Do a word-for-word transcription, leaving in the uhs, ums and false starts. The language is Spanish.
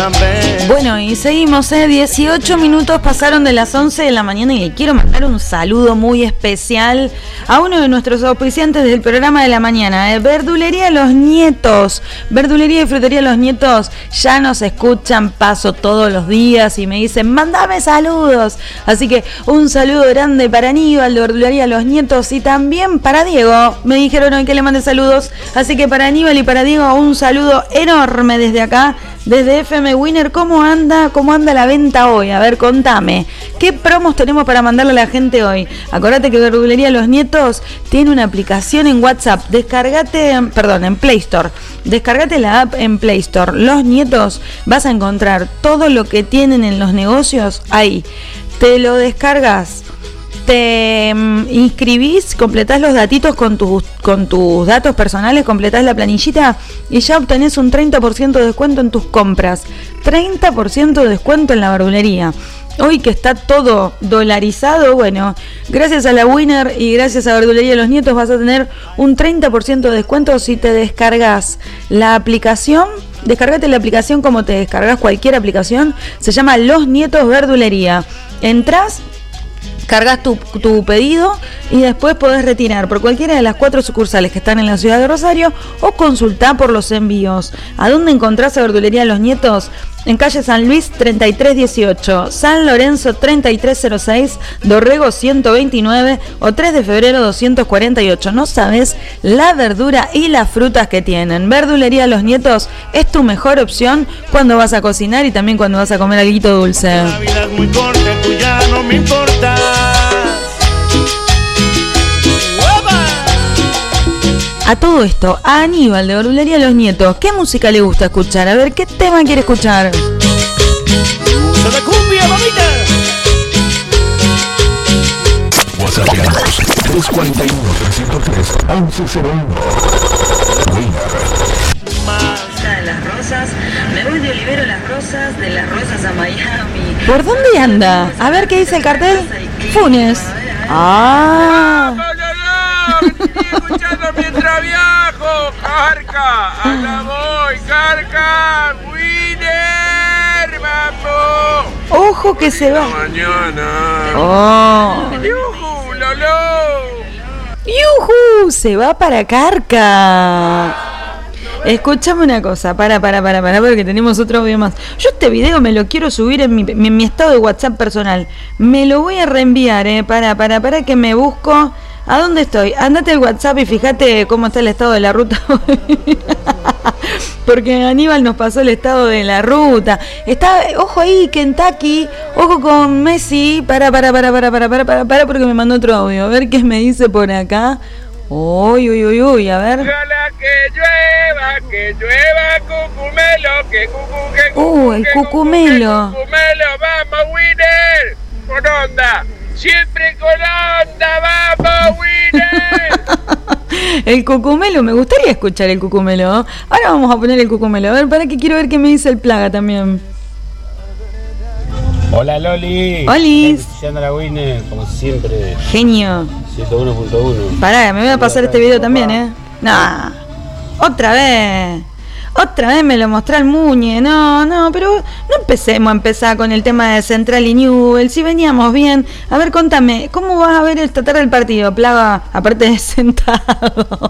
Bueno, y seguimos, ¿eh? dieciocho minutos pasaron de las once de la mañana y le quiero mandar un saludo muy especial a uno de nuestros auspiciantes del programa de la mañana, ¿eh? Verdulería Los Nietos. Verdulería y Frutería Los Nietos ya nos escuchan, paso todos los días y me dicen, mándame saludos. Así que un saludo grande para Aníbal de Verdulería Los Nietos y también para Diego. Me dijeron hoy que le mande saludos, así que para Aníbal y para Diego un saludo enorme desde acá, desde F M Winner. ¿Cómo anda? ¿Cómo anda la venta hoy? A ver, contame. ¿Qué promos tenemos para mandarle a la gente hoy? Acordate que Verdulería Los Nietos tiene una aplicación en WhatsApp. Descargate, perdón, en Play Store. Descargate la app en Play Store. Los Nietos, vas a encontrar todo lo que tienen en los negocios ahí. Te lo descargas. Te inscribís, completás los datitos con tus, con tus datos personales, completás la planillita y ya obtenés un treinta por ciento de descuento en tus compras. treinta por ciento de descuento en la verdulería. Hoy que está todo dolarizado, bueno, gracias a la Winner y gracias a Verdulería Los Nietos vas a tener un treinta por ciento de descuento si te descargas la aplicación. Descargate la aplicación como te descargas cualquier aplicación. Se llama Los Nietos Verdulería. Entrás, cargas tu, tu pedido y después podés retirar por cualquiera de las cuatro sucursales que están en la ciudad de Rosario o consultar por los envíos. ¿A dónde encontrás a Verdulería Los Nietos? En calle San Luis treinta y tres dieciocho, San Lorenzo treinta y tres cero seis, Dorrego ciento veintinueve o tres de febrero doscientos cuarenta y ocho. No sabes la verdura y las frutas que tienen. Verdulería Los Nietos es tu mejor opción cuando vas a cocinar y también cuando vas a comer algo dulce. La vida es muy corta, tú ya no me importas. A todo esto, a Aníbal de Verdulería Los Nietos, ¿qué música le gusta escuchar? A ver, ¿qué tema quiere escuchar? ¡Sobre cumbia, mamita! WhatsApp tres cuatro uno, tres cero tres, once cero uno. De las Rosas, me voy de Olivero a Las Rosas, de Las Rosas a Miami. ¿Por dónde anda? A ver qué dice el cartel. Funes. Ah. Estoy escuchando mientras viajo, Carca, allá voy, Carca, Winner, vamos. Ojo que se va. Mañana. Oh. Yujú, Lolo. Yujú, se va para Carca. Escúchame una cosa, para, para, para, para, porque tenemos otro audio más. Yo este video me lo quiero subir en mi, en mi estado de WhatsApp personal. Me lo voy a reenviar, eh, para, para, para que me busco. ¿A dónde estoy? Andate al WhatsApp y fíjate cómo está el estado de la ruta. Porque Aníbal nos pasó el estado de la ruta. Está, ojo ahí, Kentucky, ojo con Messi. Para, para, para, para, para, para, para, para, porque me mandó otro audio. A ver qué me dice por acá. Uy, uy, uy, uy, a ver. Ojalá que llueva, que llueva, cucumelo, que cucu, que cucu, Uh, el que cucumelo. cucu, que cucumelo, vamos, Winner. Con onda, siempre con onda, vamos, Winner. El cucumelo, me gustaría escuchar el cucumelo. Ahora vamos a poner el cucumelo. A ver, para que quiero ver qué me dice el Plaga también. Hola Loli. Olis. Escuchando la Winner, como siempre. Genio. ciento uno punto uno. Pará, me voy a pasar este video también, ¿eh? Nah. Otra vez. Otra vez me lo mostró el Muñe. No, no, pero no empecemos a empezar con el tema de Central y Newell. Si veníamos bien. A ver, contame, ¿cómo vas a ver esta tarde el partido, Plaga? Aparte de sentado.